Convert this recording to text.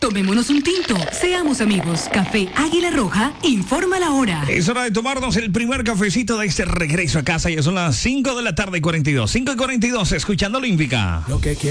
Tomémonos un tinto. Seamos amigos. Café Águila Roja informa la hora. Es hora de tomarnos el primer cafecito de este regreso a casa. Ya son las 5 de la tarde y 42. 5:42, escuchando Olímpica. Lo que